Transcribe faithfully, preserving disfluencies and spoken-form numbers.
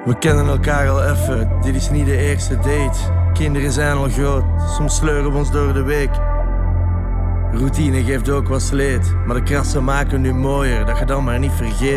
We kennen elkaar al even, dit is niet de eerste date. Kinderen zijn al groot, soms sleuren we ons door de week. Routine geeft ook wat sleet, maar de krassen maken nu mooier, dat je dan maar niet vergeet.